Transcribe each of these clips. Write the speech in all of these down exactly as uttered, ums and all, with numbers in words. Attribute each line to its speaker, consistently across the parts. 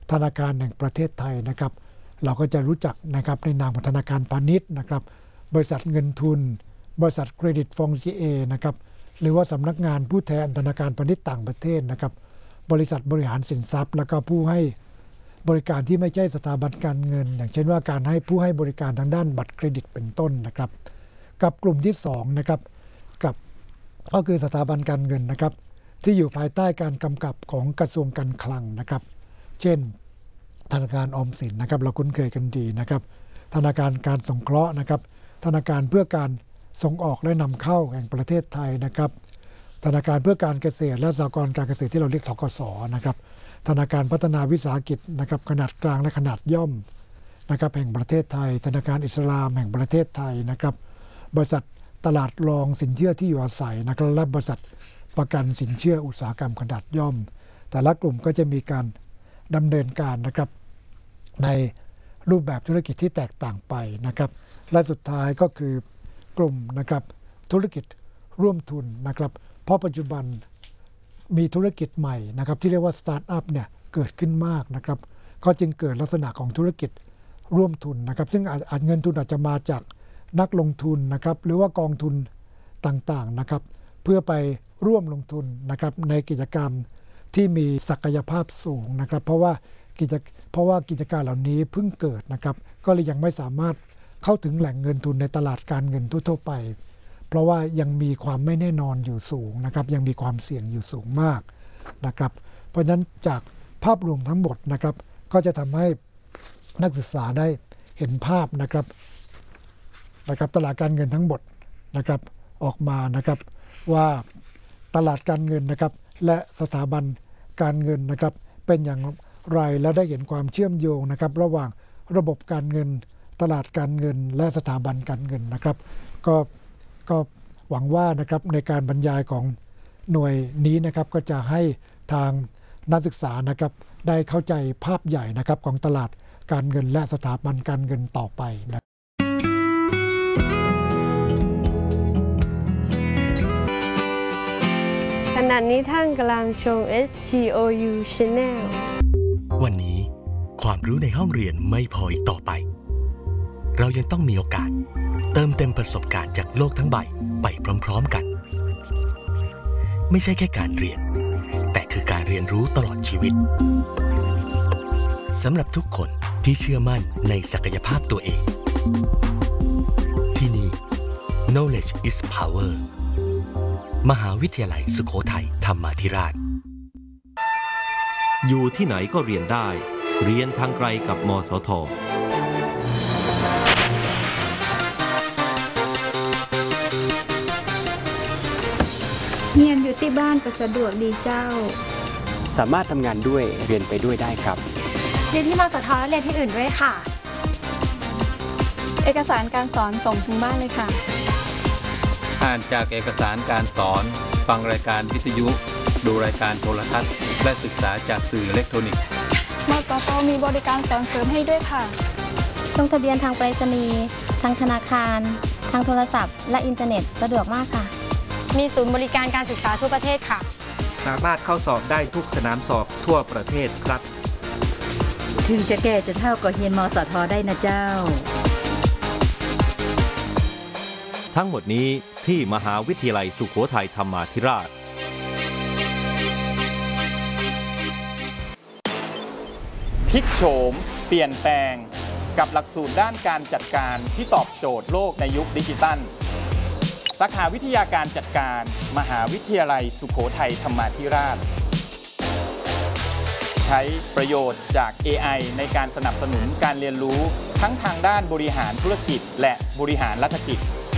Speaker 1: ธนาคารแห่งประเทศไทยนะครับเราก็จะรู้จักนะครับในนามของธนาคารพาณิชย์นะครับบริษัทเงินทุนบริษัทเครดิตฟองซีเอนะครับหรือว่าสำนักงานผู้แทนธนาคารพาณิชย์ต่างประเทศนะครับบริษัทบริหารสินทรัพย์แล้วก็ผู้ให้บริการที่ไม่ใช่สถาบันการเงินอย่างเช่นว่าการให้ผู้ให้บริการทางด้านบัตรเครดิตเป็นต้นนะครับกับกลุ่มที่สองนะครับกับก็คือสถาบันการเงินนะครับที่อยู่ภายใต้การกำกับของกระทรวงการคลังนะครับเช่นธนาคารออมสินนะครับเราคุ้นเคยกันดีนะครับธนาคารการสงเคราะห์นะครับธนาคารเพื่อการส่งออกและนำเข้าแห่งประเทศไทยนะครับธนาคารเพื่อการเกษตรและสหกรณ์การเกษตรที่เราเรียกธกส.นะครับธนาคารพัฒนาวิสาหกิจนะครับขนาดกลางและขนาดย่อมนะครับแห่งประเทศไทยธนาคารอิสลามแห่งประเทศไทยนะครับบริษัทตลาดรองสินเชื่อที่อยู่อาศัยนะครับและบริษัทประกันสินเชื่ออุตสาหกรรมขนาดย่อมแต่ละกลุ่มก็จะมีการดำเนินการนะครับในรูปแบบธุรกิจที่แตกต่างไปนะครับและสุดท้ายก็คือกลุ่มนะครับธุรกิจร่วมทุนนะครับเพราะปัจจุบันมีธุรกิจใหม่นะครับที่เรียกว่าสตาร์ทอัพเนี่ยเกิดขึ้นมากนะครับก็จึงเกิดลักษณะของธุรกิจร่วมทุนนะครับซึ่งอาจเงินทุนอาจจะมาจากนักลงทุนนะครับหรือว่ากองทุนต่างๆนะครับเพื่อไปร่วมลงทุนนะครับในกิจกรรมที่มีศักยภาพสูงนะครับเพราะว่ากิจเพราะว่ากิจการเหล่านี้เพิ่งเกิดนะครับก็เลยยังไม่สามารถเข้าถึงแหล่งเงินทุนในตลาดการเงินทั่วๆไปเพราะว่ายังมีความไม่แน่นอนอยู่สูงนะครับยังมีความเสี่ยงอยู่สูงมากนะครับเพราะฉะนั้นจากภาพรวมทั้งหมดนะครับก็จะทำให้นักศึกษาได้เห็นภาพนะครับนะครับตลาดการเงินทั้งหมดนะครับออกมานะครับว่าตลาดการเงินนะครับและสถาบันการเงินนะครับเป็นอย่างไรและได้เห็นความเชื่อมโยงนะครับระหว่างระบบการเงินตลาดการเงินและสถาบันการเงินนะครับก็ก็หวังว่านะครับในการบรรยายของหน่วยนี้นะครับก็จะให้ทางนักศึกษานะครับได้เข้าใจภาพใหญ่นะครับของตลาดการเงินและสถาบันการเงินต่อไปนะ
Speaker 2: ขณะนี้ท่านกำลังชม เอส ที โอ ยู Channel
Speaker 3: วันนี้ความรู้ในห้องเรียนไม่พออีกต่อไปเรายังต้องมีโอกาสเติมเต็มประสบการณ์จากโลกทั้งใบไปพร้อมๆกันไม่ใช่แค่การเรียนแต่คือการเรียนรู้ตลอดชีวิตสำหรับทุกคนที่เชื่อมั่นในศักยภาพตัวเองที่นี่ Knowledge is Power มหาวิทยาลัยสุโขทัยธรรมาธิราช
Speaker 4: อยู่ที่ไหนก็เรียนได้เรียนทางไกลกับมสท.
Speaker 5: เรียนอยู่ที่บ้านก็สะดวกดีเจ้า
Speaker 6: สามารถทำงานด้วยเรียนไปด้วยได้ครับ
Speaker 7: เรียนที่มสท.และเรียนที่อื่นด้วยค่ะเอกสารการสอนส่งถึงบ้านเลยค่ะ
Speaker 8: อ่านจากเอกสารการสอนฟังรายการวิทยุดูรายการโทรทัศน์และศึกษาจากสื่ออิเล็กทรอนิกส์
Speaker 7: มสท.มีบริการสอนเสริมให้ด้วยค่ะ
Speaker 9: ลงทะเบียนทางไปรษณีย์ทางธนาคารทางโทรศัพท์และอินเทอร์เน็ตสะดวกมากค่ะ
Speaker 7: มีศูนย์บริการการศึกษาทั่วประเทศค่ะ
Speaker 10: สามารถเข้าสอบได้ทุกสนามสอบทั่วประเทศครับ
Speaker 11: ถึงจะแก่จะเท่าก็เรียนมสท.ได้นะเจ้า
Speaker 4: ทั้งหมดนี้ที่มหาวิทยาลัยสุโขทัยธรรมาธิราช
Speaker 12: พลิกโฉมเปลี่ยนแปลงกับหลักสูตรด้านการจัดการที่ตอบโจทย์โลกในยุคดิจิทัลสาขาวิทยาการจัดการมหาวิทยาลัยสุโขทัยธรรมาธิราชใช้ประโยชน์จาก เอ ไอ ในการสนับสนุนการเรียนรู้ทั้งทางด้านบริหารธุรกิจและบริหารรัฐกิจ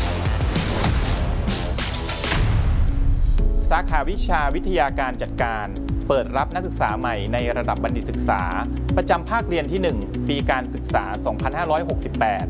Speaker 12: สาขาวิชาวิทยาการจัดการเปิดรับนักศึกษาใหม่ในระดับบัณฑิตศึกษาประจำภาคเรียนที่หนึ่งปีการศึกษาสองพันห้าร้อยหกสิบแปด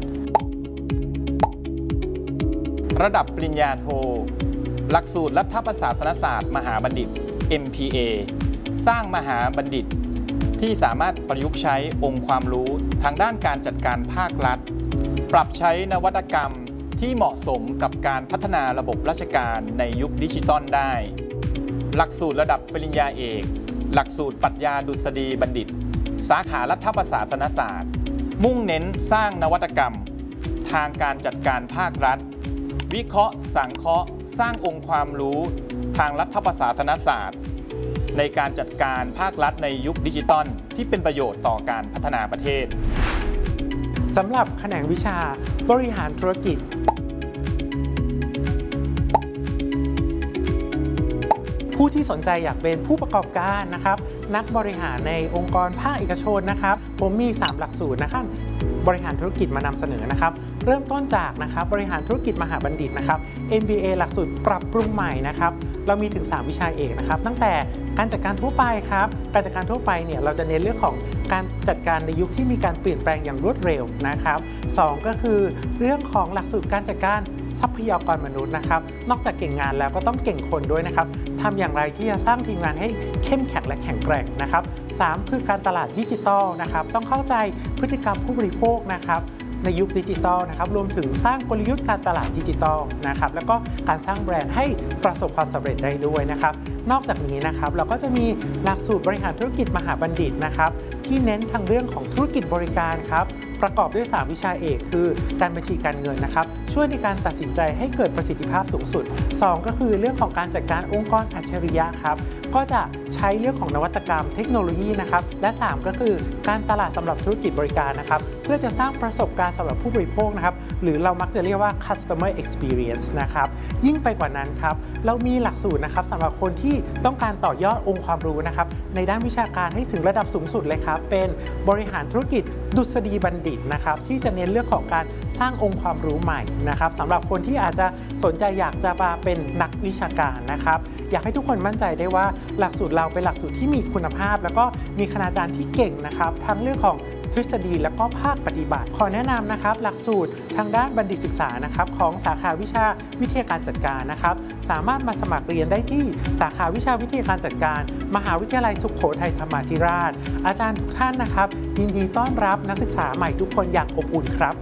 Speaker 12: ระดับปริญญาโทหลักสูตรรัฐประศาสนศาสตร์มหาบัณฑิต เอ็ม พี เอ สร้างมหาบัณฑิตที่สามารถประยุกต์ใช้องค์ความรู้ทางด้านการจัดการภาครัฐปรับใช้นวัตกรรมที่เหมาะสมกับการพัฒนาระบบราชการในยุคดิจิตอลได้หลักสูตรระดับปริญญาเอกหลักสูตรปรัชญาดุษฎีบัณฑิตสาขารัฐประศาสนศาสตร์มุ่งเน้นสร้างนวัตกรรมทางการจัดการภาครัฐวิเคราะห์สังเคราะห์สร้างองค์ความรู้ทางรัฐประศาสนศาสตร์ในการจัดการภาครัฐในยุคดิจิทัลที่เป็นประโยชน์ต่อการพัฒนาประเทศ
Speaker 13: สำหรับแขนงวิชาบริหารธุรกิจผู้ที่สนใจอยากเป็นผู้ประกอบการนะครับนักบริหารในองค์กรภาคเอกชนนะครับผมมีสามหลักสูตรนะครับบริหารธุรกิจมานำเสนอนะครับเริ่มต้นจากนะครับบริหารธุรกิจมหาบัณฑิตนะครับ เอ็ม บี เอ หลักสูตรปรับปรุงใหม่นะครับเรามีถึงสามวิชาเอกนะครับตั้งแต่การจัดการทั่วไปครับการจัดการทั่วไปเนี่ยเราจะเน้นเรื่องของการจัดการในยุคที่มีการเปลี่ยนแปลงอย่างรวดเร็วนะครับสองก็คือเรื่องของหลักสูตรการจัดการทรัพยากรมนุษย์นะครับนอกจากเก่งงานแล้วก็ต้องเก่งคนด้วยนะครับทำอย่างไรที่จะสร้างทีมงานให้เข้มแข็งและแข็งแกร่งนะครับสามคือการตลาดดิจิทัลนะครับต้องเข้าใจพฤติกรรมผู้บริโภคนะครับในยุคดิจิทัลนะครับรวมถึงสร้างกลยุทธ์การตลาดดิจิทัลนะครับแล้วก็การสร้างแบรนด์ให้ประสบความสำเร็จได้ด้วยนะครับนอกจากนี้นะครับเราก็จะมีหลักสูตรบริหารธุรกิจมหาบัณฑิตนะครับที่เน้นทางเรื่องของธุรกิจบริการครับประกอบด้วยสามวิชาเอกคือการบัญชีการเงินนะครับช่วยในการตัดสินใจให้เกิดประสิทธิภาพสูงสุดสองก็คือเรื่องของการจัดการองค์กรอัจฉริยะครับก็จะใช้เรื่องของนวัตกรรมเทคโนโลยีนะครับและสามก็คือการตลาดสำหรับธุรกิจบริการนะครับเพื่อจะสร้างประสบการณ์สำหรับผู้บริโภคนะครับหรือเรามักจะเรียกว่า customer experience นะครับยิ่งไปกว่านั้นครับเรามีหลักสูตรนะครับสำหรับคนที่ต้องการต่อยอดองค์ความรู้นะครับในด้านวิชาการให้ถึงระดับสูงสุดเลยครับเป็นบริหารธุรกิจดุษฎีบัณฑิตนะครับที่จะเน้นเรื่องของการสร้างองค์ความรู้ใหม่นะครับสำหรับคนที่อาจจะสนใจอยากจะมาเป็นนักวิชาการนะครับอยากให้ทุกคนมั่นใจได้ว่าหลักสูตรเราเป็นหลักสูตรที่มีคุณภาพแล้วก็มีคณาจารย์ที่เก่งนะครับทั้งเรื่องของทฤษฎีและก็ภาคปฏิบัติขอแนะนำนะครับหลักสูตรทางด้านบัณฑิตศึกษานะครับของสาขาวิชาวิทยาการจัดการนะครับสามารถมาสมัครเรียนได้ที่สาขาวิชาวิทยาการจัดการมหาวิทยาลัยสุโขทัยธรรมาธิราชอาจารย์ทุกท่านนะครับยินดีต้อนรับนักศึกษาใหม่ทุกคนอย่างอบอุ่นครับ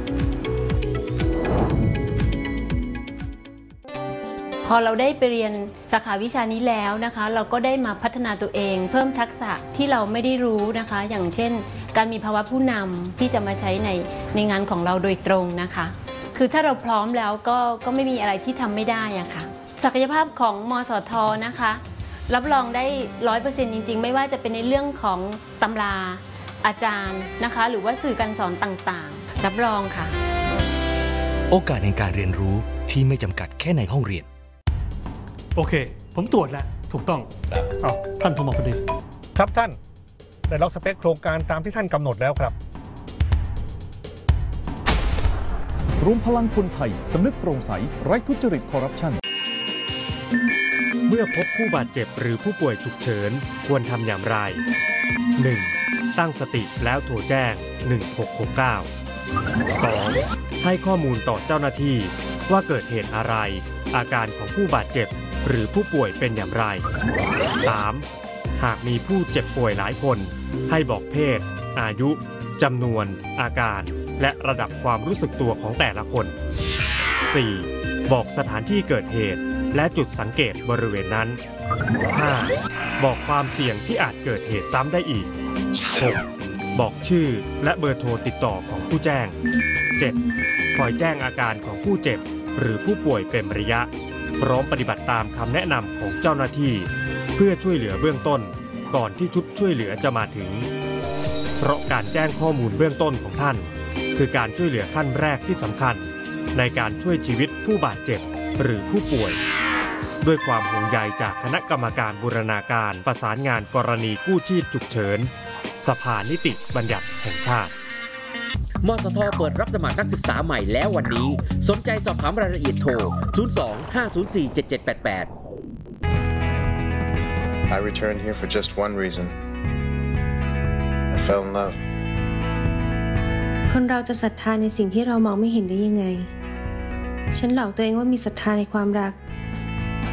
Speaker 14: พอเราได้ไปเรียนสาขาวิชานี้แล้วนะคะเราก็ได้มาพัฒนาตัวเองเพิ่มทักษะที่เราไม่ได้รู้นะคะอย่างเช่นการมีภาวะผู้นำที่จะมาใช้ในในงานของเราโดยตรงนะคะคือถ้าเราพร้อมแล้วก็ก็ไม่มีอะไรที่ทำไม่ได้อะค่ะศักยภาพของมสท.นะคะรับรองได้ ร้อยเปอร์เซ็นต์ จริงๆไม่ว่าจะเป็นในเรื่องของตำราอาจารย์นะคะหรือว่าสื่อการสอนต่างๆรับรองค่ะ
Speaker 3: โอกาสในการเรียนรู้ที่ไม่จำกัดแค่ในห้องเรียน
Speaker 15: โอเคผมตรวจแล้วถูกต้องเอาท่านโทรมาพอดี
Speaker 16: ครับท่านได้ล็อกสเปคโครงการตามที่ท่านกำหนดแล้วครับ
Speaker 17: รวมพลังคนไทยสำนึกโปร่งใสไร้ทุจริตคอร์รัปชัน
Speaker 4: เมื่อพบผู้บาดเจ็บหรือผู้ป่วยฉุกเฉินควรทำอย่างไร หนึ่ง. ตั้งสติแล้วโทรแจ้งหนึ่งหกหกเก้า สอง. ให้ข้อมูลต่อเจ้าหน้าที่ว่าเกิดเหตุอะไรอาการของผู้บาดเจ็บหรือผู้ป่วยเป็นอย่างไร สาม. หากมีผู้เจ็บป่วยหลายคนให้บอกเพศอายุจำนวนอาการและระดับความรู้สึกตัวของแต่ละคน สี่. บอกสถานที่เกิดเหตุและจุดสังเกตบริเวณนั้น ห้า. บอกความเสี่ยงที่อาจเกิดเหตุซ้ำได้อีก หก. บอกชื่อและเบอร์โทรติดต่อของผู้แจ้ง เจ็ด. คอยแจ้งอาการของผู้เจ็บหรือผู้ป่วยเป็นระยะพร้อมปฏิบัติตามคำแนะนำของเจ้าหน้าที่เพื่อช่วยเหลือเบื้องต้นก่อนที่ชุดช่วยเหลือจะมาถึงเพราะการแจ้งข้อมูลเบื้องต้นของท่านคือการช่วยเหลือขั้นแรกที่สำคัญในการช่วยชีวิตผู้บาดเจ็บหรือผู้ป่วยด้วยความห่วงใยจากคณะกรรมการบูรณาการประสานงานกรณีกู้ชีพฉุกเฉินสภานิติบัญญัติแห่งชาติ
Speaker 18: มสท.เปิดรับสมัครนักศึกษาใหม่แล้ววันนี้สนใจสอบถามรายละเอียดโทร ศูนย์ สอง ห้า ศูนย์ สี่ เจ็ด เจ็ด แปด แปด
Speaker 19: I returned here for just one reason. I fell in love.
Speaker 2: คนเราจะศรัทธาในสิ่งที่เรามองไม่เห็นได้ยังไงฉันหลอกตัวเองว่ามีศรัทธาในความรัก